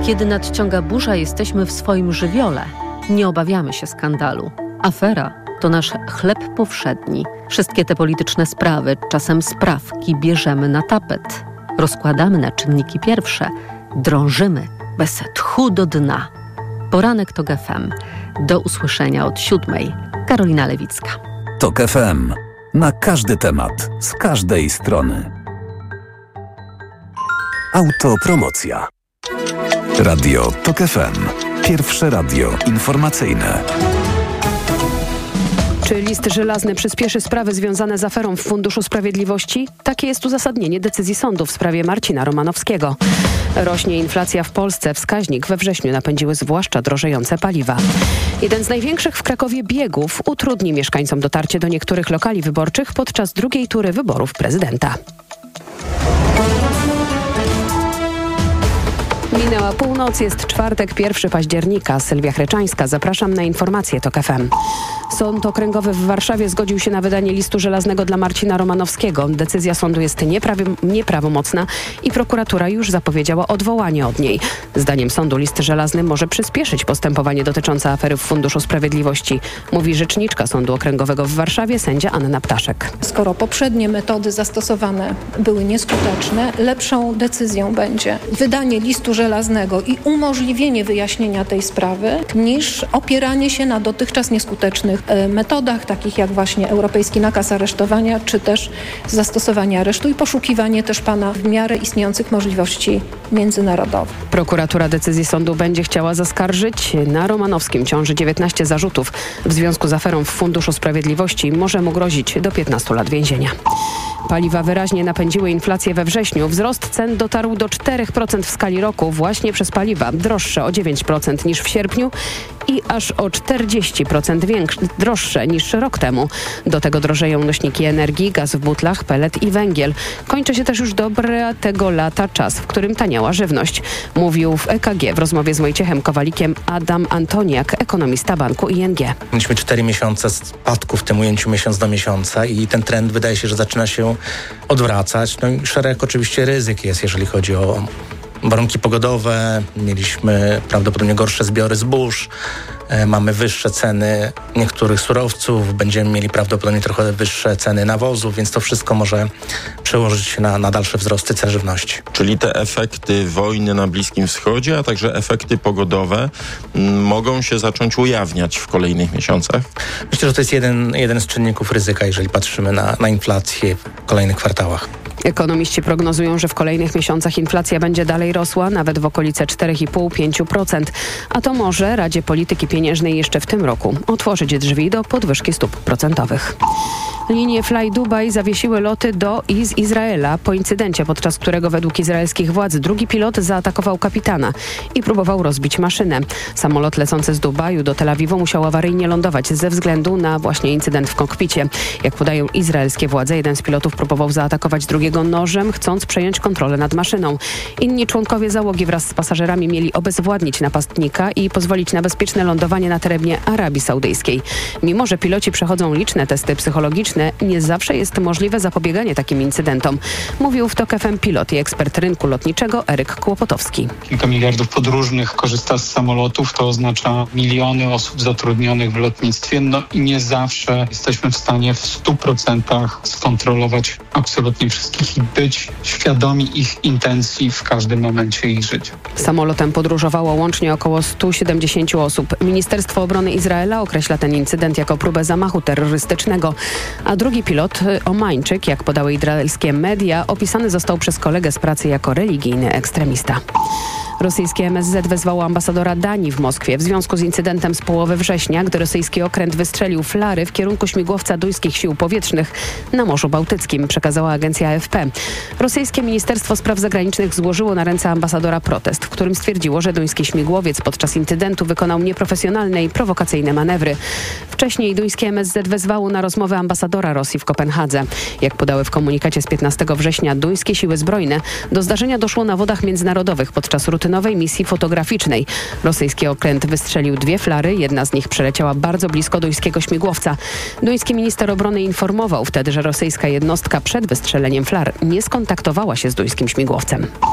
Kiedy nadciąga burza, jesteśmy w swoim żywiole. Nie obawiamy się skandalu. Afera to nasz chleb powszedni. Wszystkie te polityczne sprawy, czasem sprawki, bierzemy na tapet. Rozkładamy na czynniki pierwsze. Drążymy bez tchu do dna. Poranek TOK FM. Do usłyszenia od 7:00. Karolina Lewicka. TOK FM. Na każdy temat, z każdej strony. Autopromocja. Radio TOK FM. Pierwsze radio informacyjne. Czy list żelazny przyspieszy sprawy związane z aferą w Funduszu Sprawiedliwości? Takie jest uzasadnienie decyzji sądu w sprawie Marcina Romanowskiego. Rośnie inflacja w Polsce. Wskaźnik we wrześniu napędziły zwłaszcza drożejące paliwa. Jeden z największych w Krakowie biegów utrudni mieszkańcom dotarcie do niektórych lokali wyborczych podczas drugiej tury wyborów prezydenta. Minęła północ, jest czwartek, 1 października. Sylwia Chreczańska, zapraszam na informacje TOK FM. Sąd Okręgowy w Warszawie zgodził się na wydanie listu żelaznego dla Marcina Romanowskiego. Decyzja sądu jest nieprawomocna i prokuratura już zapowiedziała odwołanie od niej. Zdaniem sądu list żelazny może przyspieszyć postępowanie dotyczące afery w Funduszu Sprawiedliwości, mówi rzeczniczka Sądu Okręgowego w Warszawie, sędzia Anna Ptaszek. Skoro poprzednie metody zastosowane były nieskuteczne, lepszą decyzją będzie wydanie listu żelaznego i umożliwienie wyjaśnienia tej sprawy, niż opieranie się na dotychczas nieskutecznych metodach, takich jak właśnie europejski nakaz aresztowania, czy też zastosowanie aresztu i poszukiwanie też pana w miarę istniejących możliwości międzynarodowych. Prokuratura decyzji sądu będzie chciała zaskarżyć. Na Romanowskim ciąży 19 zarzutów. W związku z aferą w Funduszu Sprawiedliwości może mu grozić do 15 lat więzienia. Paliwa wyraźnie napędziły inflację we wrześniu. Wzrost cen dotarł do 4% w skali roku właśnie przez paliwa. Droższe o 9% niż w sierpniu i aż o 40% droższe niż rok temu. Do tego drożeją nośniki energii, gaz w butlach, pelet i węgiel. Kończy się też już dobry tego lata czas, w którym taniała żywność. Mówił w EKG w rozmowie z Wojciechem Kowalikiem Adam Antoniak, ekonomista banku ING. Mieliśmy 4 miesiące spadku w tym ujęciu miesiąc do miesiąca i ten trend wydaje się, że zaczyna się odwracać. No i szereg oczywiście ryzyk jest, jeżeli chodzi o warunki pogodowe. Mieliśmy prawdopodobnie gorsze zbiory zbóż. Mamy wyższe ceny niektórych surowców, będziemy mieli prawdopodobnie trochę wyższe ceny nawozów, więc to wszystko może przełożyć się na dalsze wzrosty cen żywności. Czyli te efekty wojny na Bliskim Wschodzie, a także efekty pogodowe mogą się zacząć ujawniać w kolejnych miesiącach? Myślę, że to jest jeden z czynników ryzyka, jeżeli patrzymy na inflację w kolejnych kwartałach. Ekonomiści prognozują, że w kolejnych miesiącach inflacja będzie dalej rosła, nawet w okolice 4,5–5%. A to może Radzie Polityki Pieniężnej jeszcze w tym roku otworzyć drzwi do podwyżki stóp procentowych. Linie Fly Dubai zawiesiły loty do i z Izraela po incydencie, podczas którego według izraelskich władz drugi pilot zaatakował kapitana i próbował rozbić maszynę. Samolot lecący z Dubaju do Tel Awiwu musiał awaryjnie lądować ze względu na właśnie incydent w kokpicie. Jak podają izraelskie władze, jeden z pilotów próbował zaatakować drugiego nożem, chcąc przejąć kontrolę nad maszyną. Inni członkowie załogi wraz z pasażerami mieli obezwładnić napastnika i pozwolić na bezpieczne lądowanie na terenie Arabii Saudyjskiej. Mimo że piloci przechodzą liczne testy psychologiczne, nie zawsze jest możliwe zapobieganie takim incydentom, mówił w TOK FM pilot i ekspert rynku lotniczego Eryk Kłopotowski. Kilka miliardów podróżnych korzysta z samolotów, to oznacza miliony osób zatrudnionych w lotnictwie, no i nie zawsze jesteśmy w stanie w 100% skontrolować absolutnie wszystkich i być świadomi ich intencji w każdym momencie ich życia. Samolotem podróżowało łącznie około 170 osób. Ministerstwo Obrony Izraela określa ten incydent jako próbę zamachu terrorystycznego, a drugi pilot, Omańczyk, jak podały izraelskie media, opisany został przez kolegę z pracy jako religijny ekstremista. Rosyjskie MSZ wezwało ambasadora Danii w Moskwie w związku z incydentem z połowy września, gdy rosyjski okręt wystrzelił flary w kierunku śmigłowca duńskich sił powietrznych na Morzu Bałtyckim, przekazała agencja AFP. Rosyjskie Ministerstwo Spraw Zagranicznych złożyło na ręce ambasadora protest, w którym stwierdziło, że duński śmigłowiec podczas incydentu wykonał nieprofesjonalne i prowokacyjne manewry. Wcześniej duńskie MSZ wezwało na rozmowę ambasadora Rosji w Kopenhadze. Jak podały w komunikacie z 15 września duńskie siły zbrojne, do zdarzenia doszło na wodach międzynarodowych podczas rutynowej misji fotograficznej. Rosyjski okręt wystrzelił 2 flary, jedna z nich przeleciała bardzo blisko duńskiego śmigłowca. Duński minister obrony informował wtedy, że rosyjska jednostka przed wystrzeleniem flar nie skontaktowała się z duńskim śmigłowcem.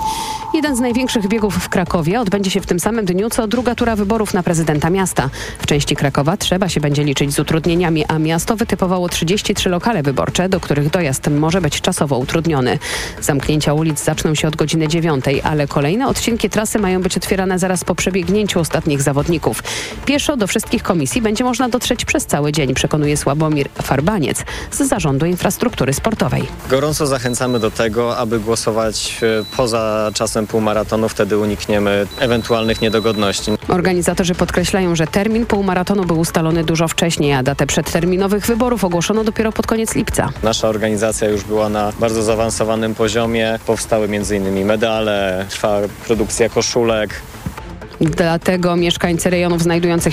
Jeden z największych biegów w Krakowie odbędzie się w tym samym dniu, co druga tura wyborów na prezydenta miasta. W części Krakowa trzeba się będzie liczyć z utrudnieniami, a miasto wytypowało 33 lokale wyborcze, do których dojazd może być czasowo utrudniony. Zamknięcia ulic zaczną się od godziny 9, ale kolejne odcinki trasy mają być otwierane zaraz po przebiegnięciu ostatnich zawodników. Pieszo do wszystkich komisji będzie można dotrzeć przez cały dzień, przekonuje Sławomir Farbaniec z Zarządu Infrastruktury Sportowej. Gorąco zachęcamy do tego, aby głosować poza czasem półmaratonu, wtedy unikniemy ewentualnych niedogodności. Organizatorzy podkreślają, że termin półmaratonu był ustalony dużo wcześniej, a datę przedterminowych wyborów ogłoszono dopiero pod koniec lipca. Nasza organizacja już była na bardzo zaawansowanym poziomie. Powstały m.in. medale, trwa produkcja koszulek. Dlatego mieszkańcy rejonów znajdujących